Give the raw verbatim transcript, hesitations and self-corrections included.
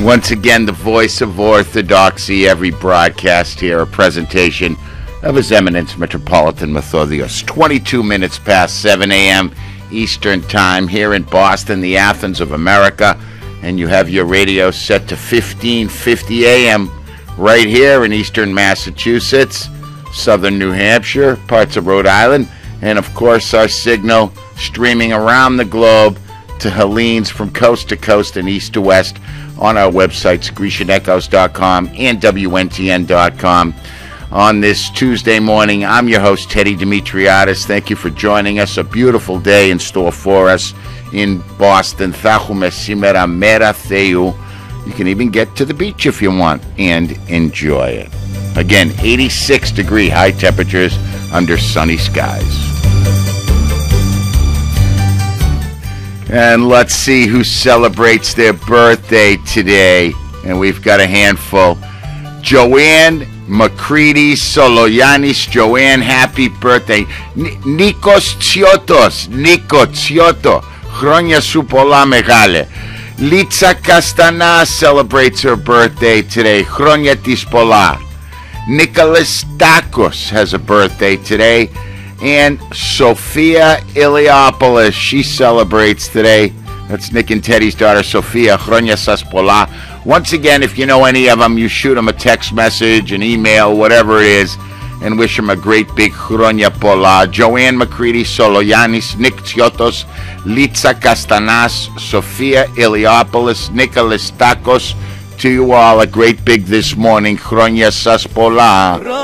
Once again, the voice of Orthodoxy, every broadcast here, a presentation of His Eminence Metropolitan Methodios. twenty-two minutes past seven a.m. Eastern Time here in Boston, the Athens of America, and you have your radio set to fifteen fifty a.m. right here in Eastern Massachusetts, Southern New Hampshire, parts of Rhode Island, and of course our signal streaming around the globe to Helene's from coast to coast and east to west on our websites, Grecian Echoes dot com and W N T N dot com. On this Tuesday morning, I'm your host, Teddy Dimitriadis. Thank you for joining us. A beautiful day in store for us in Boston. You can even get to the beach if you want and enjoy it. Again, eighty-six degree high temperatures under sunny skies. And let's see who celebrates their birthday today. And we've got a handful. Joanne Macready Soloyanis. Joanne, happy birthday. N- Nikos Tsiotos. Niko Tsioto. Chronia su pola megale. Litsa Castana celebrates her birthday today. Chronia tis pola. Nicholas Takos has a birthday today. And Sophia Iliopoulos, she celebrates today. That's Nick and Teddy's daughter, Sophia. Chronia Saspola. Once again, if you know any of them, you shoot them a text message, an email, whatever it is, and wish them a great big Chronia Pola. Joanne Macready, Soloyanis, Nick Tsiotos, Litsa Castanas, Sophia Iliopoulos, Nicholas Takos. To you all, a great big this morning. Chronia Saspola.